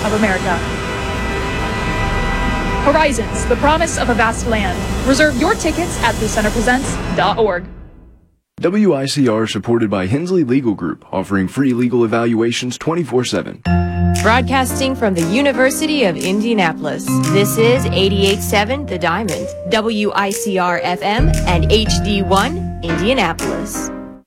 of America. Horizons, the promise of a vast land. Reserve your tickets at thecenterpresents.org. WICR is supported by Hensley Legal Group, offering free legal evaluations 24/7. Broadcasting from the University of Indianapolis, this is 88.7 The Diamond, WICR FM and HD1 Indianapolis.